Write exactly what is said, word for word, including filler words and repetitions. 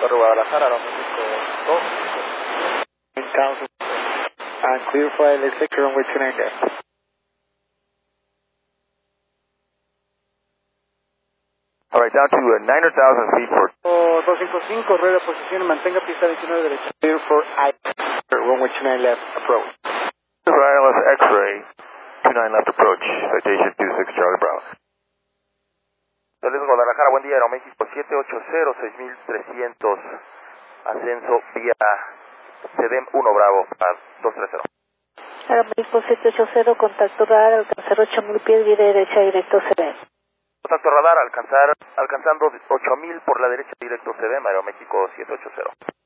Torre Guadalajara, Aeroméxico dos. eight thousand. Uh, clear flight, let's take runway two nine left. Alright, down to uh, nine hundred thousand feet for... Oh, dos cinco cinco, rueda de posición y mantenga pista veintinueve derecha. Clear for I, runway two nine left, approach. For I L S X-ray, two nine left approach, citation two six Charlie Bravo. Torres Guadalajara, buen día, Aeroméxico siete ocho cero, seis mil trescientos, ascenso vía C D E M uno Bravo a dos tres cero. Aeroméxico siete ocho cero, contacto radar, alcanzar ocho mil pies, vía derecha, directo C D E M. Contacto radar, alcanzar, alcanzando ocho mil por la derecha, directo C D E M, Aeroméxico siete ocho cero.